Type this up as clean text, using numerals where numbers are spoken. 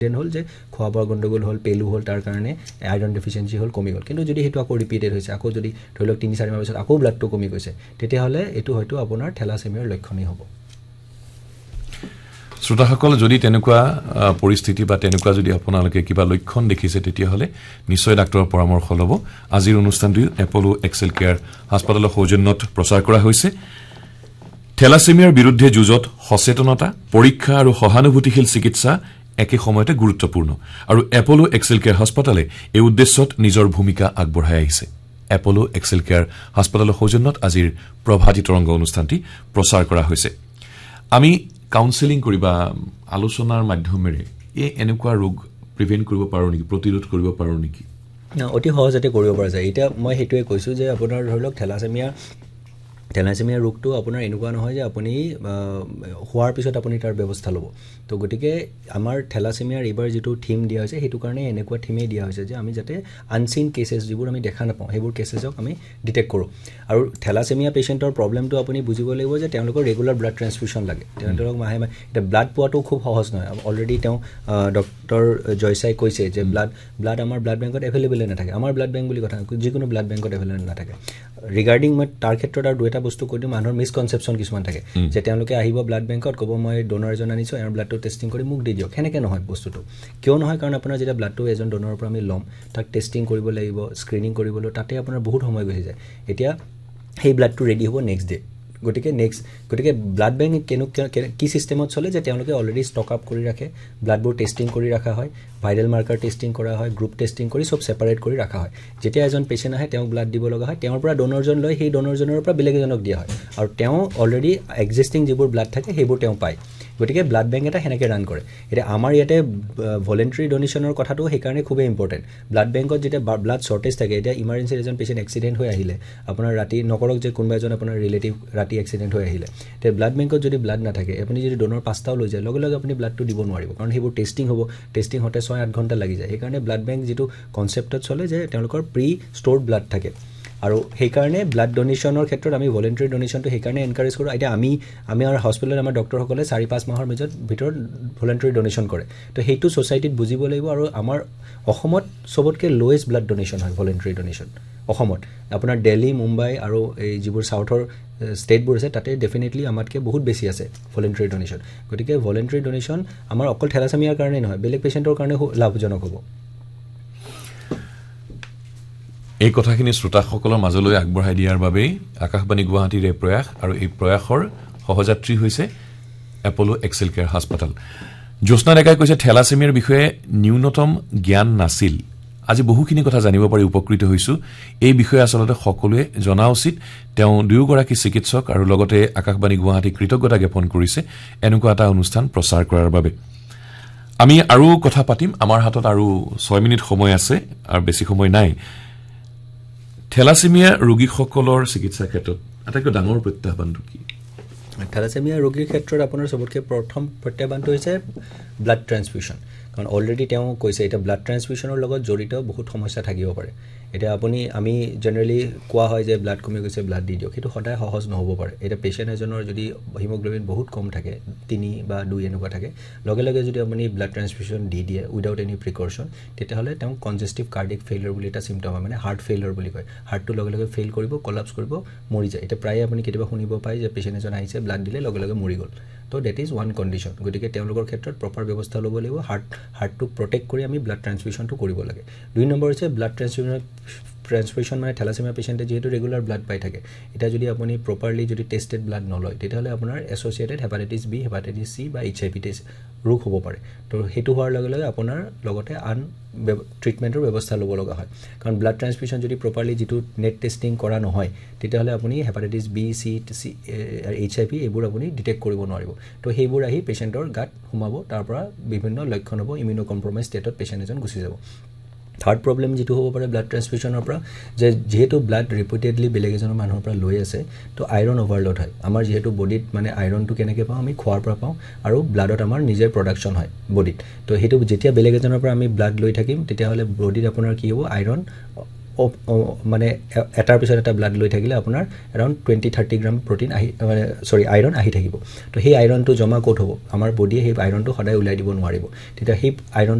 হল যে খোৱা বোৱাৰ গণ্ডগোল হ'ল, পেলু হ'ল, তাৰ কাৰণে আইৰণ ডেফিচিয়েঞ্চি হ'ল, কমি গ'ল। কিন্তু যদি সেইটো আকৌ ৰিপিটেড হৈছে, আকৌ যদি ধৰি লওক 3-4 মাহৰ পিছত আকৌ ব্লাডটো কমি গৈছে, তেতিয়াহ'লে এইটো হয়তো আপোনাৰ থেলাছেমিয়াৰ লক্ষণেই হ'ব। শ্ৰোতাসকল, যদি তেনেকুৱা পৰিস্থিতি বা তেনেকুৱা যদি আপোনালোকে কিবা লক্ষণ দেখিছে, তেতিয়াহ'লে নিশ্চয় ডাক্তৰৰ পৰামৰ্শ ল'ব। আজিৰ অনুষ্ঠানটি এপলো এক্সেল কেয়াৰ হাস্পতালৰ সৌজন্যত প্ৰচাৰ কৰা হৈছে। থেলাছেমিয়াৰ বিৰুদ্ধে যুঁজত সচেতনতা, পৰীক্ষা আৰু সহানুভূতিশীল চিকিৎসা একে সময়তে গুৰুত্বপূৰ্ণ, আৰু এপলো এক্সেল কেয়াৰ হাস্পতালে এই উদ্দেশ্যত নিজৰ ভূমিকা আগবঢ়াই আহিছে। এপলো এক্সেল কেয়াৰ হাস্পতালৰ সৌজন্যত আজিৰ প্ৰভাতী তৰংগ অনুষ্ঠানটি প্ৰচাৰ কৰা হৈছে। আমি কাউন্সেলিং কৰি বা আলোচনাৰ মাধ্যমেৰে এনেকুৱা ৰোগ প্ৰিভেণ্ট কৰিব পাৰোঁ নেকি, প্ৰতিৰোধ কৰিব পাৰোঁ নেকি? অতি সহজতে কৰিব পৰা যায়। এতিয়া মই সেইটোৱে কৈছোঁ যে আপোনাৰ ধৰি লওক থেলাছেমিয়া ৰোগটো আপোনাৰ এনেকুৱা নহয় যে আপুনি হোৱাৰ পিছত আপুনি তাৰ ব্যৱস্থা ল'ব। তো গতিকে আমাৰ থেলাছেমিয়াৰ এইবাৰ যিটো থিম দিয়া হৈছে, সেইটো কাৰণে এনেকুৱা থিমেই দিয়া হৈছে যে আমি যাতে আনচিন কেছেছ, যিবোৰ আমি দেখা নাপাওঁ, সেইবোৰ কেছেছক আমি ডিটেক্ট কৰোঁ। আৰু থেলাছেমিয়া পেচেণ্টৰ প্ৰব্লেমটো আপুনি বুজিব লাগিব যে তেওঁলোকৰ ৰেগুলাৰ ব্লাড ট্ৰেন্সফিউশ্যন লাগে। তেওঁলোকক মাহে মাহে এতিয়া ব্লাড পোৱাটো খুব সহজ নহয়। অলৰেডি তেওঁ ডক্টৰ জয়ছাই কৈছে যে ব্লাড আমাৰ ব্লাড বেংকত এভেইলেবলে নাথাকে। আমাৰ ব্লাড বেংক বুলি কথা, যিকোনো ব্লাড বেংকত এভেইলেবল নাথাকে। ৰিগাৰ্ডিং মই তাৰ ক্ষেত্ৰত আৰু দুটা বস্তু কৈ দিওঁ, মানুহৰ মিছকনচেপশ্যন কিছুমান থাকে যে তেওঁলোকে আহিব ব্লাড বেংকত, ক'ব মই ডোনৰ এজন আনিছোঁ, এওঁৰ ব্লাডটো টেষ্টিং কৰি মোক দি দিয়ক। সেনেকৈ নহয় বস্তুটো। কিয় নহয়? কাৰণ আপোনাৰ যেতিয়া ব্লাডটো এজন ডোনৰৰ পৰা আমি ল'ম, তাক টেষ্টিং কৰিব লাগিব, স্ক্ৰিনিং কৰিবলৈ, তাতে আপোনাৰ বহুত সময় গুচি যায়। এতিয়া সেই ব্লাডটো ৰেডি হ'ব নেক্সট ডে। গতিকে ব্লাড বেংক কি ছিষ্টেমত চলে যে তেওঁলোকে অলৰেডি ষ্টক আপ কৰি ৰাখে, ব্লাডবোৰ টেষ্টিং কৰি ৰখা হয়, ভাইৰেল মাৰ্কাৰ টেষ্টিং কৰা হয়, গ্ৰুপ টেষ্টিং কৰি চব ছেপাৰেট কৰি ৰখা হয়। যেতিয়া এজন পেচেণ্ট আহে, তেওঁক ব্লাড দিব লগা হয়, তেওঁৰ পৰা ডোনৰজন লৈ সেই ডোনৰজনৰ পৰা বেলেগ এজনক দিয়া হয়, আৰু তেওঁ অলৰেডি এক্সিষ্টিং যিবোৰ ব্লাড থাকে সেইবোৰ তেওঁ পায়। গতিকে ব্লাড বেংক এটা সেনেকৈ ৰান কৰে। এতিয়া আমাৰ ইয়াতে ভলেণ্টাৰী ডনেশ্যনৰ কথাটো সেইকাৰণে খুবেই ইম্পৰ্টেণ্ট। ব্লাড বেংকত যেতিয়া ব্লাড শ্বৰ্টেজ থাকে, এতিয়া ইমাৰ্জেঞ্চিত এজন পেচেণ্ট এক্সিডেণ্ট হৈ আহিলে, আপোনাৰ ৰাতি নকৰক যে কোনোবা এজন আপোনাৰ ৰিলেটিভ ৰাতি এক্সিডেণ্ট হৈ আহিলে, তেতিয়া ব্লাড বেংকত যদি ব্লাড নাথাকে, আপুনি যদি ডোনৰ 5টাও লৈ যায়, লগে লগে আপুনি ব্লাডটো দিব নোৱাৰিব, কাৰণ সেইবোৰ টেষ্টিং হ'ব, টেষ্টিং হওঁতে 6-8 ঘণ্টা লাগি যায়। সেইকাৰণে ব্লাড বেংক যিটো কনচেপ্টত চলে যে তেওঁলোকৰ প্ৰি ষ্ট'ৰ্ড ব্লাড থাকে, আৰু সেইকাৰণে ব্লাড ডনেশ্যনৰ ক্ষেত্ৰত আমি ভলেণ্টাৰী ডনেশ্যনটো সেইকাৰণে এনকাৰেজ কৰোঁ। এতিয়া আমাৰ হস্পিটেলত আমাৰ ডক্টৰসকলে 4-5 মাহৰ ভিতৰত ভলেণ্টাৰী ডনেশ্যন কৰে। তো সেইটো ছ'চাইটিত বুজিব লাগিব। আৰু আমাৰ অসমত চবতকৈ লৱেষ্ট ব্লাড ডনেশ্যন হয় ভলেণ্টাৰী ডনেশ্যন অসমত। আপোনাৰ দিল্লী, মুম্বাই আৰু এই যিবোৰ চাউথৰ ষ্টেটবোৰ আছে, তাতে ডেফিনেটলি আমাতকৈ বহুত বেছি আছে ভলেণ্টাৰী ডনেশ্যন। গতিকে ভলেণ্টাৰী ডনেশ্যন আমাৰ অকল থেলাছেমিয়াৰ কাৰণেই নহয়, বেলেগ পেচেণ্টৰ কাৰণে লাভজনক হ'ব। এই কথাখিনি শ্ৰোতাসকলৰ মাজলৈ আগবঢ়াই দিয়াৰ বাবেই আকাশবাণী গুৱাহাটীৰ এই প্ৰয়াস, আৰু এই প্ৰয়াসৰ সহযাত্ৰী হৈছে এপলো এক্সেল কেয়াৰ হাস্পতাল। জ্যোৎস্না ডেকাই কৈছে থেলাছেমিয়াৰ বিষয়ে ন্যূনতম জ্ঞান নাছিল। আজি বহুখিনি কথা জানিব পাৰি উপকৃত হৈছোঁ। এই বিষয়ে আচলতে সকলোৱে জনা উচিত। তেওঁ দুয়োগৰাকী চিকিৎসক আৰু লগতে আকাশবাণী গুৱাহাটী কৃতজ্ঞতা জ্ঞাপন কৰিছে এনেকুৱা এটা অনুষ্ঠান প্ৰচাৰ কৰাৰ বাবে। আমি আৰু কথা পাতিম। আমাৰ হাতত আৰু 6 মিনিট সময় আছে, আৰু বেছি সময় নাই। থেলাছেমিয়া ৰোগীসকলৰ চিকিৎসাৰ ক্ষেত্ৰত আটাইতকৈ ডাঙৰ প্ৰত্যাহ্বানটো কি? থেলাছেমিয়া ৰোগীৰ ক্ষেত্ৰত আপোনাৰ চবতকৈ প্ৰথম প্ৰত্যাহ্বানটো হৈছে ব্লাড ট্ৰেন্সফিউশ্যন। কাৰণ অলৰেডি তেওঁ কৈছে এতিয়া ব্লাড ট্ৰেন্সফিউশ্যনৰ লগত জড়িত বহুত সমস্যা থাকিব পাৰে। এতিয়া আমি জেনেৰেলি কোৱা হয় যে ব্লাড কমি গৈছে, ব্লাড দি দিয়ক। সেইটো সদায় সহজ নহ'ব পাৰে। এতিয়া পেচেণ্ট এজনৰ যদি হিমোগ্ল'বিন বহুত কম থাকে, 3 বা 2 এনেকুৱা থাকে, লগে লগে যদি আপুনি ব্লাড ট্ৰেন্সফিউশ্যন দি দিয়ে উইদাউট এনি প্ৰিকশ্যন, তেতিয়াহ'লে তেওঁক কনজেষ্টিভ কাৰ্ডিক ফেইলিয়ৰ বুলি এটা চিমটম হয়, মানে হাৰ্ট ফেইলিয়ৰ বুলি কয়। হাৰ্টটো লগে লগে ফেইল কৰিব, কলাপছ কৰিব, মৰি যায়। এতিয়া প্ৰায়ে আপুনি কেতিয়াবা শুনিব পায় যে পেচেণ্ট এজন আহিছে, ব্লাড দিলে লগে লগে মৰি গ'ল। তো ডেট ইজ ওৱান কণ্ডিশ্যন। গতিকে তেওঁলোকৰ ক্ষেত্ৰত প্ৰপাৰ ব্যৱস্থা ল'ব লাগিব। হাৰ্টটোক প্ৰটেক্ট কৰি আমি ব্লাড ট্ৰেন্সফিউশ্যনটো কৰিব লাগে। 2 নম্বৰ হৈছে ব্লাড ট্ৰেন্সফিউশ্যন মানে থেলাছেমিয়া পেচেণ্টে যিহেতু ৰেগুলাৰ ব্লাড পাই থাকে, এতিয়া যদি আপুনি প্ৰপাৰলি যদি টেষ্টেড ব্লাড নলয়, তেতিয়াহ'লে আপোনাৰ associated hepatitis B, hepatitis C বা HIV ৰোগ হ'ব পাৰে। তো সেইটো হোৱাৰ লগে লগে আপোনাৰ লগতে আন ট্ৰিটমেণ্টৰ ব্যৱস্থা ল'ব লগা হয়। কাৰণ ব্লাড ট্ৰেন্সফিউশ্যন যদি প্ৰপাৰলি যিটো নেট টেষ্টিং কৰা নহয়, তেতিয়াহ'লে আপুনি হেপাটাইটিছ বি, চি, HIV এইবোৰ আপুনি ডিটেক্ট কৰিব নোৱাৰিব। তো সেইবোৰ আহি পেচেণ্টৰ গাত সোমাব, তাৰ পৰা বিভিন্ন লক্ষণ হ'ব, ইমিউনো কম্প্ৰমাইজ ষ্টেটত পেচেণ্ট এজন গুচি যাব। থাৰ্ড প্ৰব্লেম যিটো হ'ব পাৰে ব্লাড ট্ৰেন্সফিউশ্যনৰ পৰা, যে যিহেতু ব্লাড ৰিপিটেডলি বেলেগ এজনৰ মানুহৰ পৰা লৈ আছে, তো আইৰণ অভাৰলোড হয়। আমাৰ যিহেতু বডিত মানে আইৰণটো কেনেকৈ পাওঁ, আমি খোৱাৰ পৰা পাওঁ, আৰু ব্লাডত আমাৰ নিজে প্ৰডাকশ্যন হয় বডিত। তো সেইটো যেতিয়া বেলেগ এজনৰ পৰা আমি ব্লাড লৈ থাকিম, তেতিয়াহ'লে বডিত আপোনাৰ কি হ'ব, আইৰণ মানে এটাৰ পিছত এটা ব্লাড লৈ থাকিলে আপোনাৰ এৰাউণ্ড 20-30 গ্ৰাম প্ৰটিন আইৰণ আহি থাকিব। তো সেই আইৰণটো জমা ক'ত হ'ব? আমাৰ বডিয়ে সেই আইৰণটো সদায় ওলাই দিব নোৱাৰিব। তেতিয়া সেই আইৰণ